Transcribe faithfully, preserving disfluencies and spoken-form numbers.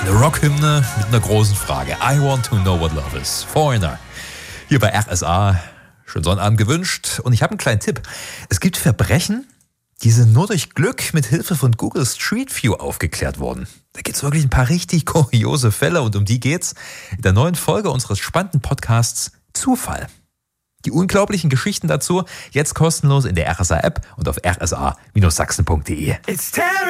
Eine Rockhymne mit einer großen Frage. I want to know what love is. Foreigner. Hier bei R S A. Schönen Sonnabend gewünscht. Und ich habe einen kleinen Tipp. Es gibt Verbrechen, die sind nur durch Glück mit Hilfe von Google Street View aufgeklärt worden. Da gibt es wirklich ein paar richtig kuriose Fälle und um die geht's in der neuen Folge unseres spannenden Podcasts Zufall. Die unglaublichen Geschichten dazu jetzt kostenlos in der R S A-App und auf r s a Bindestrich sachsen Punkt de.